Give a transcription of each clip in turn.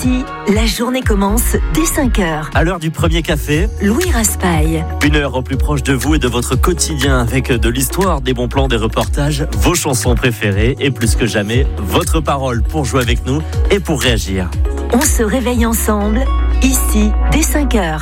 Ici, la journée commence dès 5h. À l'heure du premier café, Louis Raspail. 1 heure au plus proche de vous et de votre quotidien avec de l'histoire, des bons plans, des reportages, vos chansons préférées et plus que jamais, votre parole pour jouer avec nous et pour réagir. On se réveille ensemble, ici, dès 5h.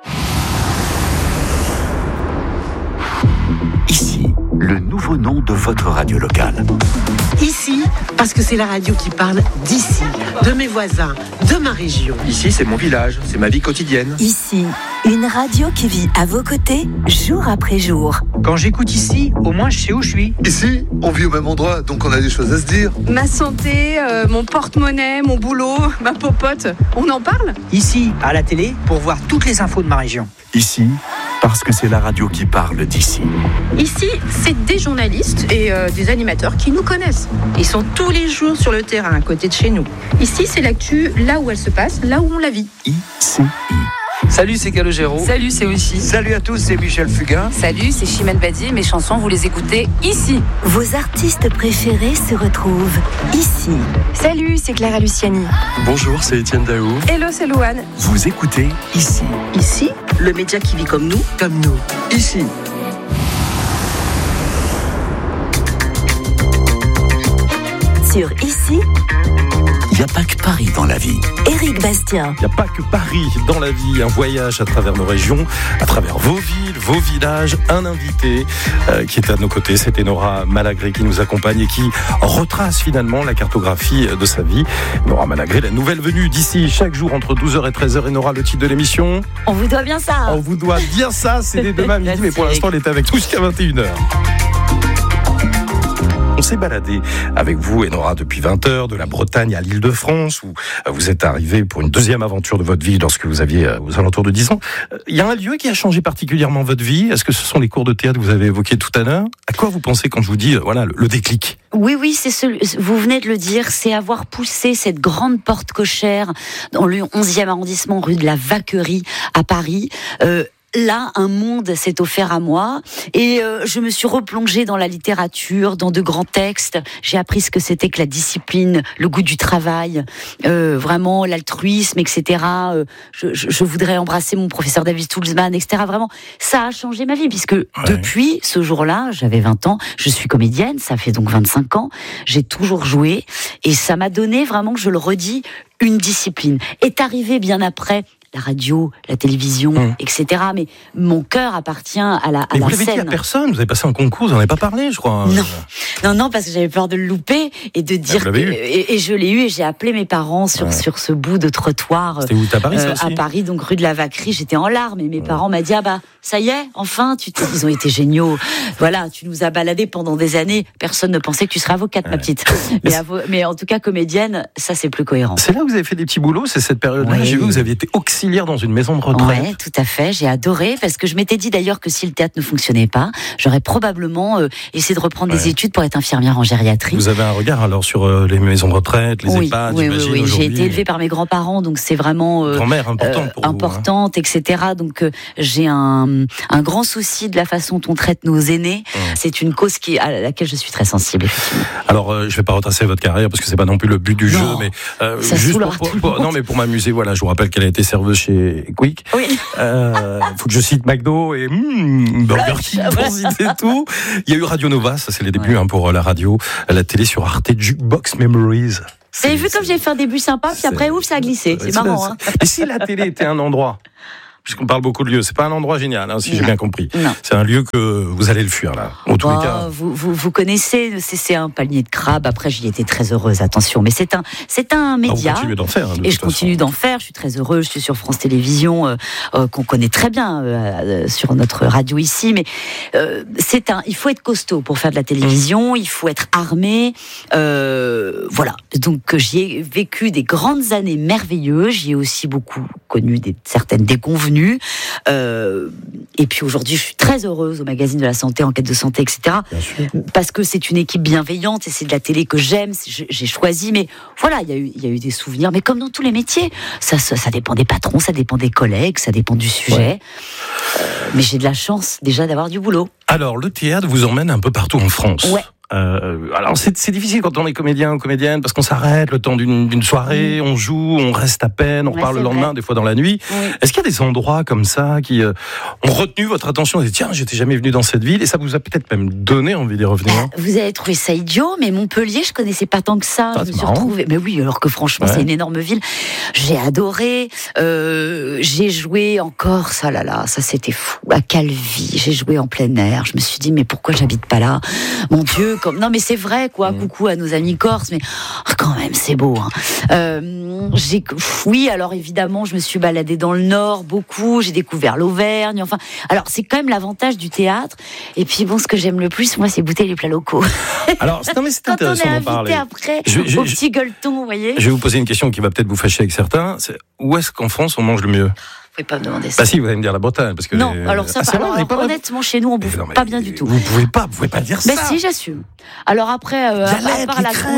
Ici, le nouveau nom de votre radio locale. Ici, parce que c'est la radio qui parle d'ici, de mes voisins, de ma région. Ici, c'est mon village, c'est ma vie quotidienne. Ici, une radio qui vit à vos côtés, jour après jour. Quand j'écoute ici, au moins je sais où je suis. Ici, on vit au même endroit, donc on a des choses à se dire. Ma santé, mon porte-monnaie, mon boulot, ma popote, on en parle ? Ici, à la télé, pour voir toutes les infos de ma région. Ici, parce que c'est la radio qui parle d'ici. Ici, c'est des journalistes et des animateurs qui nous connaissent. Ils sont tous les jours sur le terrain, à côté de chez nous. Ici, c'est l'actu, là où elle se passe, là où on la vit. ICI. Salut, c'est Calogero. Salut, c'est Oishi. Salut à tous, c'est Michel Fugain. Salut, c'est Chimène Badi. Mes chansons, vous les écoutez ici. Vos artistes préférés se retrouvent ici. Salut, c'est Clara Luciani. Bonjour, c'est Étienne Daou. Hello, c'est Louane. Vous écoutez ici. Ici, le média qui vit comme nous. Comme nous. Ici. Sur Ici, Il n'y a pas que Paris dans la vie. Éric Bastien. Il n'y a pas que Paris dans la vie, un voyage à travers nos régions, à travers vos villes, vos villages. Un invité qui est à nos côtés, c'est Enora Malagré qui nous accompagne et qui retrace finalement la cartographie de sa vie. Enora Malagré, la nouvelle venue d'ici chaque jour entre 12h et 13h. Enora, le titre de l'émission. On vous doit bien ça. On vous doit bien ça, c'est dès demain midi, mais pour l'instant, elle est avec nous jusqu'à 21h. On s'est baladé avec vous, Enora, depuis 20h, de la Bretagne à l'Île-de-France, où vous êtes arrivé pour une deuxième aventure de votre vie lorsque vous aviez aux alentours de 10 ans. Il y a un lieu qui a changé particulièrement votre vie. Est-ce que ce sont les cours de théâtre que vous avez évoqués tout à l'heure ? À quoi vous pensez quand je vous dis, voilà, le déclic ? Oui, vous venez de le dire, c'est avoir poussé cette grande porte cochère dans le 11e arrondissement, rue de la Vacquerie, à Paris. Là, un monde s'est offert à moi et je me suis replongée dans la littérature, dans de grands textes. J'ai appris ce que c'était que la discipline, le goût du travail, vraiment l'altruisme, etc. Je voudrais embrasser mon professeur David Toulzman, etc. Vraiment, ça a changé ma vie puisque depuis ce jour-là, j'avais 20 ans, je suis comédienne, ça fait donc 25 ans, j'ai toujours joué et ça m'a donné vraiment, je le redis, une discipline. Est arrivé bien après la radio, la télévision, etc. Mais mon cœur appartient à la scène. Mais vous l'avez dit à personne, vous avez passé un concours, vous n'en avez pas parlé, je crois. Non, parce que j'avais peur de le louper et de dire et je l'ai eu et j'ai appelé mes parents sur ce bout de trottoir. C'était où, à Paris, ça aussi ? À Paris, donc rue de la Vacquerie, j'étais en larmes et mes parents m'ont dit ça y est, enfin, ils ont été géniaux. Voilà, tu nous as baladés pendant des années, personne ne pensait que tu serais avocate, ma petite. Mais en tout cas, comédienne, ça c'est plus cohérent. C'est là où vous avez fait des petits boulots, c'est cette période-là. J'ai vu que vous aviez été auxiliaire dans une maison de retraite. Oui, tout à fait. J'ai adoré parce que je m'étais dit d'ailleurs que si le théâtre ne fonctionnait pas, j'aurais probablement essayé de reprendre des études pour être infirmière en gériatrie. Vous avez un regard alors sur les maisons de retraite, les EHPAD, j'imagine. Oui. J'ai été élevée par mes grands-parents, donc c'est vraiment grand-mère importante pour importante, etc. Donc j'ai un grand souci de la façon dont on traite nos aînés. C'est une cause à laquelle je suis très sensible. Alors je vais pas retracer votre carrière parce que c'est pas non plus le but du jeu, mais ça juste pour m'amuser, voilà, je vous rappelle qu'elle a été serveuse chez Quick. Oui. Faut que je cite McDo et Burger King pour citer tout. Il y a eu Radio Nova, ça c'est les débuts pour la radio, la télé sur Arte, Jukebox Memories. Vous avez vu comme j'ai fait un début sympa, puis après ça a glissé. C'est marrant. Hein. Et si la télé était un endroit, puisqu'on parle beaucoup de lieux, c'est pas un endroit génial, si j'ai bien compris. Non. C'est un lieu que vous allez le fuir là. En tous les cas. Vous connaissez, c'est un panier de crabes. Après, j'y étais très heureuse. Attention, mais c'est un média. Vous continuez d'en faire. Et je continue d'en faire. Je suis très heureuse. Je suis sur France Télévisions, qu'on connaît très bien sur notre radio ici. Mais il faut être costaud pour faire de la télévision. Il faut être armé. Voilà. Donc j'y ai vécu des grandes années merveilleuses. J'y ai aussi beaucoup connu certaines déconvenues. Et puis aujourd'hui, je suis très heureuse au magazine de la santé, Enquête de santé, etc. Parce que c'est une équipe bienveillante et c'est de la télé que j'aime, j'ai choisi. Mais voilà, il y a eu des souvenirs. Mais comme dans tous les métiers, ça dépend des patrons, ça dépend des collègues, ça dépend du sujet. Mais j'ai de la chance déjà d'avoir du boulot. Alors, le théâtre vous emmène un peu partout en France. Alors c'est difficile quand on est comédien ou comédienne parce qu'on s'arrête le temps d'une soirée, on joue, on reste à peine, on repart le lendemain, vrai. Des fois dans la nuit. Oui. Est-ce qu'il y a des endroits comme ça qui ont retenu votre attention et tiens, j'étais jamais venu dans cette ville et ça vous a peut-être même donné envie d'y revenir? Vous avez trouvé ça idiot, mais Montpellier, je connaissais pas tant que ça. Je me suis retrouvée. Mais oui, alors que franchement, c'est une énorme ville. J'ai adoré. J'ai joué en Corse. Ah là là, ça c'était fou. À Calvi, j'ai joué en plein air. Je me suis dit mais pourquoi j'habite pas là? Mon Dieu. Non mais c'est vrai quoi, coucou à nos amis corses, mais quand même c'est beau. Oui, alors évidemment je me suis baladée dans le Nord beaucoup, j'ai découvert l'Auvergne, enfin, alors c'est quand même l'avantage du théâtre. Et puis bon, ce que j'aime le plus, moi, c'est goûter les plats locaux. Alors c'est intéressant d'en parler. Après, au petit gueuleton, vous voyez. Je vais vous poser une question qui va peut-être vous fâcher avec certains. Où est-ce qu'en France on mange le mieux? Vous pouvez pas me demander ça. Bah si, vous allez me dire la Bretagne, parce que non. Alors ça, honnêtement, chez nous, on bouffe pas bien du tout. Vous pouvez pas dire ça. Mais si, j'assume. Alors après, à part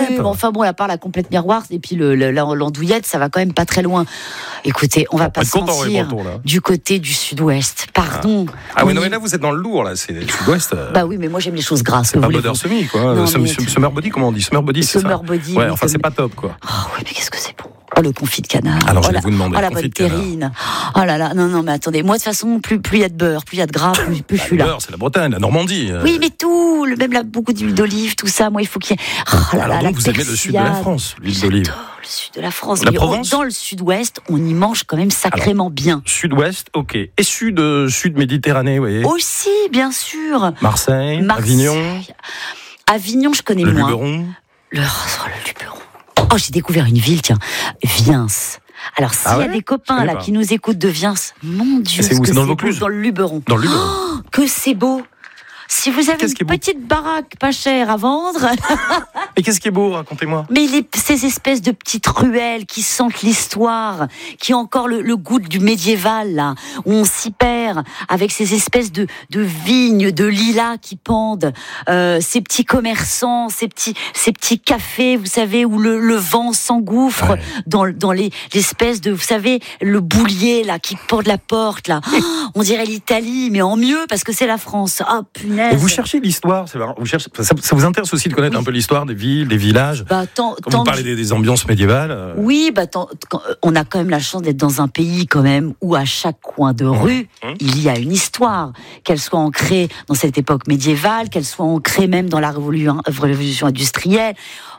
la complète miroir et puis l'andouillette, ça va quand même pas très loin. Écoutez, on va pas se mentir. Du côté du Sud-Ouest, pardon. Ah oui, non mais là vous êtes dans le lourd là, c'est le Sud-Ouest. Bah oui, mais moi j'aime les choses grasses. C'est pas Border Semi quoi. Summer body, comment on dit? Summer body, c'est ça. Summer body. Ouais, enfin c'est pas top quoi. Oh oui, mais qu'est-ce que c'est bon. Oh, le confit de canard. Alors, je vais vous demander. Oh, la bonne terrine. Oh là là. Non, mais attendez. Moi, de toute façon, plus il y a de beurre, plus il y a de gras, plus je suis là. Le beurre, c'est la Bretagne, la Normandie. Oui, mais tout. Même là, beaucoup d'huile d'olive, tout ça. Moi, il faut qu'il y ait. Oh là là, donc, vous aimez le sud de la France, l'huile d'olive? J'adore le sud de la France. La Provence? Dans le sud-ouest, on y mange quand même sacrément bien. Sud-ouest, ok. Et sud Méditerranée, vous voyez? Aussi, bien sûr. Marseille. Avignon. Avignon, je connais moins. Luberon. Le Luberon. Oh, j'ai découvert une ville, tiens. Viens. Alors, s'il y a des copains là qui nous écoutent de Viens, mon Dieu, c'est où? C'est dans le Luberon. Dans le Luberon. Oh, que c'est beau. Si vous avez une petite baraque pas chère à vendre. Et qu'est-ce qui est beau, racontez-moi? Mais ces espèces de petites ruelles qui sentent l'histoire, qui ont encore le goût du médiéval, là, où on s'y perd, avec ces espèces de vignes, de lilas qui pendent, ces petits commerçants, ces petits cafés, vous savez, où le vent s'engouffre dans l'espèce de, vous savez, le boulier, là, qui porte la porte, là. Oh, on dirait l'Italie, mais en mieux, parce que c'est la France. Ah, punaise. Et vous cherchez l'histoire, c'est marrant. Ça vous intéresse aussi de connaître un peu l'histoire des villes, des villages. Quand vous parlez des ambiances médiévales. Oui, on a quand même la chance d'être dans un pays quand même où à chaque coin de rue il y a une histoire, qu'elle soit ancrée dans cette époque médiévale, qu'elle soit ancrée même dans la révolution industrielle.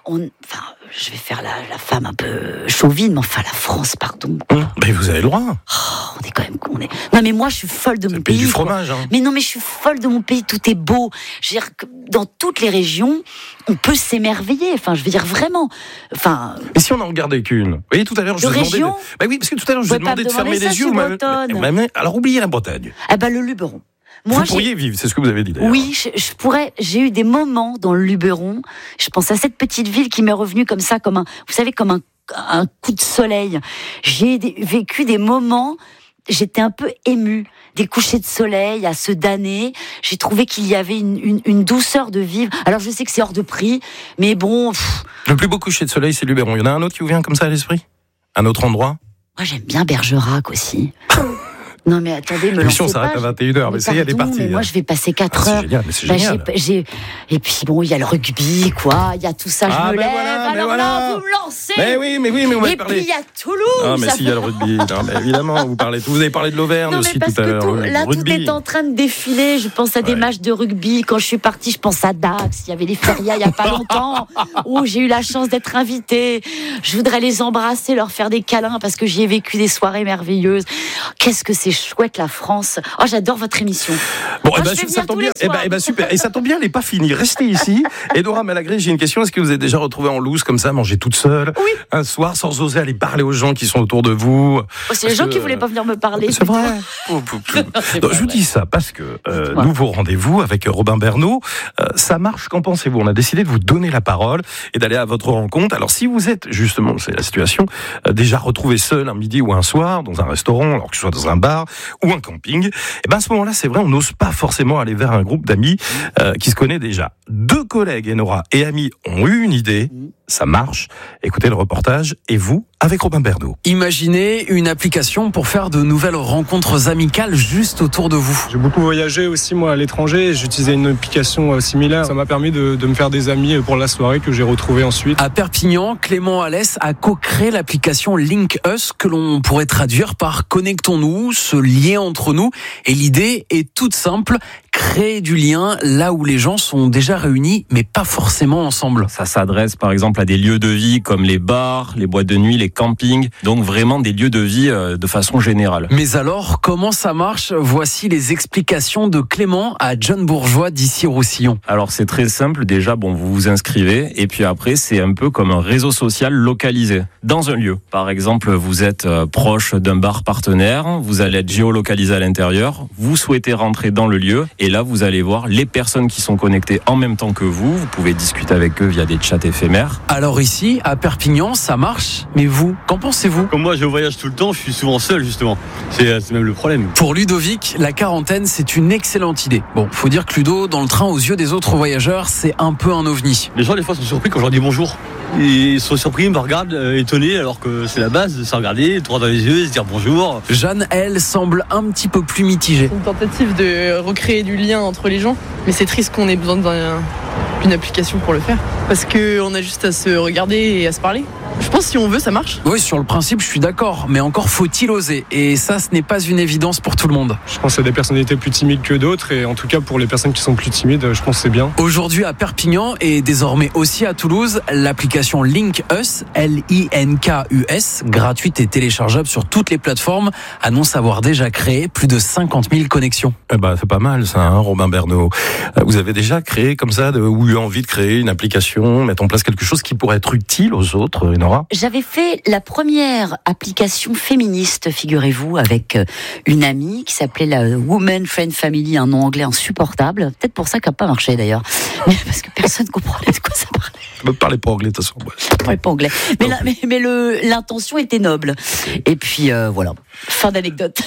Je vais faire la femme un peu chauvine, mais enfin la France, pardon. Mais vous avez le droit. Oh, on est quand même con. Non mais moi je suis folle de mon pays. Du fromage. Mais non mais je suis folle de mon pays. Tout est beau. Je veux dire que dans toutes les régions, on peut s'émerveiller. Enfin, je veux dire vraiment. Enfin. Et si on en regardait qu'une? Vous voyez, tout à l'heure je vous ai demandé. Oui, parce que tout à l'heure je vous ai demandé de fermer les yeux. Alors oubliez la Bretagne. Le Luberon. Vous pourriez vivre, c'est ce que vous avez dit d'ailleurs. Oui, je pourrais. J'ai eu des moments dans le Luberon. Je pense à cette petite ville qui m'est revenue comme ça, comme un coup de soleil. J'ai vécu des moments. J'étais un peu émue. Des couchers de soleil à se damner. J'ai trouvé qu'il y avait une douceur de vivre. Alors je sais que c'est hors de prix, mais bon. Le plus beau coucher de soleil, c'est Luberon. Il y en a un autre qui vous vient comme ça à l'esprit? Un autre endroit? Moi, j'aime bien Bergerac aussi. Non mais attendez, l'émission s'arrête à 21h, mais ça y est, elle est partie. Mais moi je vais passer 4 heures. C'est génial. Et puis bon, il y a le rugby, quoi. Il y a tout ça, je me lève. Voilà, vous me lancez. Mais oui, vous m'avez parlé. Et puis il y a Toulouse. Ah mais s'il y a le rugby, non, mais évidemment, vous avez parlé de l'Auvergne aussi tout à l'heure. Là, tout est en train de défiler. Je pense à des matchs de rugby. Quand je suis partie, je pense à Dax. Il y avait les férias il y a pas longtemps où j'ai eu la chance d'être invitée. Je voudrais les embrasser, leur faire des câlins parce que j'y ai vécu des soirées merveilleuses. Qu'est-ce que c'est chouette la France. Oh, j'adore votre émission. Bon, ça tombe bien. Super. Et ça tombe bien, elle n'est pas finie. Restez ici. Et Nora Malagré, j'ai une question. Est-ce que vous êtes déjà retrouvée en loose comme ça, manger toute seule, un soir, sans oser aller parler aux gens qui sont autour de vous? C'est les gens qui voulaient pas venir me parler. C'est vrai. Je vous dis ça parce que nouveau rendez-vous avec Robin Bernot. Ça marche. Qu'en pensez-vous? On a décidé de vous donner la parole et d'aller à votre rencontre. Alors, si vous êtes justement, c'est la situation, déjà retrouvé seul un midi ou un soir dans un restaurant, alors que ce soit dans un bar ou un camping, et à ce moment-là, c'est vrai, on n'ose pas forcément aller vers un groupe d'amis qui se connaît déjà. 2 collègues, Nora et amis, ont eu une idée. ça marche. Écoutez le reportage et vous avec Robin Bernaud. Imaginez une application pour faire de nouvelles rencontres amicales juste autour de vous. J'ai beaucoup voyagé aussi moi à l'étranger, j'utilisais une application similaire. Ça m'a permis de me faire des amis pour la soirée que j'ai retrouvée ensuite. À Perpignan, Clément Alès a co-créé l'application Link Us que l'on pourrait traduire par connectons-nous, ce lien entre nous. Et l'idée est toute simple, créer du lien là où les gens sont déjà réunis mais pas forcément ensemble. Ça s'adresse par exemple à des lieux de vie comme les bars, les boîtes de nuit, les campings, donc vraiment des lieux de vie de façon générale. Mais alors, comment ça marche ? Voici les explications de Clément à John Bourgeois d'Issy-Roussillon. Alors c'est très simple, déjà vous vous inscrivez et puis après c'est un peu comme un réseau social localisé dans un lieu. Par exemple, vous êtes proche d'un bar partenaire, vous allez être géolocalisé à l'intérieur, vous souhaitez rentrer dans le lieu et là vous allez voir les personnes qui sont connectées en même temps que vous pouvez discuter avec eux via des chats éphémères. Alors ici, à Perpignan, ça marche, mais vous, qu'en pensez-vous ? Comme moi je voyage tout le temps, je suis souvent seul justement, c'est même le problème. Pour Ludovic, la quarantaine c'est une excellente idée. Bon, faut dire que Ludo, dans le train aux yeux des autres voyageurs, c'est un peu un ovni. Les gens des fois sont surpris quand je leur dis bonjour. Ils sont surpris, ils me regardent étonnés alors que c'est la base de se regarder, droit dans les yeux et se dire bonjour. Jeanne, elle, semble un petit peu plus mitigée. Une tentative de recréer du lien entre les gens, mais c'est triste qu'on ait besoin d'une application pour le faire. Parce qu'on a juste à se regarder et à se parler. Je pense que si on veut, ça marche. Oui, sur le principe, je suis d'accord, mais encore faut-il oser. Et ça, ce n'est pas une évidence pour tout le monde. Je pense qu'il y a des personnalités plus timides que d'autres, et en tout cas pour les personnes qui sont plus timides, je pense que c'est bien. Aujourd'hui à Perpignan et désormais aussi à Toulouse, l'application Link Us, L-I-N-K-U-S, gratuite et téléchargeable sur toutes les plateformes, annonce avoir déjà créé plus de 50 000 connexions. C'est pas mal ça, hein, Robin Bernaud. Vous avez déjà créé comme ça, ou eu envie de créer une application, mettre en place quelque chose qui pourrait être utile aux autres, Nora ? J'avais fait la première application féministe, figurez-vous, avec une amie qui s'appelait la Woman Friend Family, un nom anglais insupportable. Peut-être pour ça qu'elle n'a pas marché d'ailleurs. Mais parce que personne ne comprenait de quoi ça parlait. Je ne parlais pas anglais de toute façon. Je ne parlais pas anglais. Mais l'intention était noble. Et puis voilà, fin d'anecdote.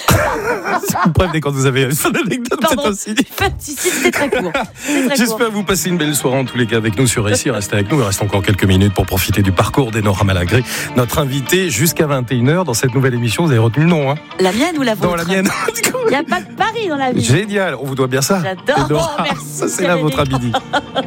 Vous prévenez quand vous avez une fin d'anecdote, c'est aussi. C'était très court. J'espère que vous passez une belle soirée en tous les cas avec nous sur ici. Restez avec nous, il reste encore quelques minutes pour profiter du parcours d'Enora Malagré, notre invité jusqu'à 21h dans cette nouvelle émission. Vous avez retenu le nom, hein ? La mienne ou la vôtre ? Non, la mienne. Il n'y a pas de Paris dans la vie. Génial, on vous doit bien ça. J'adore. Merci. Ça c'est là votre habit.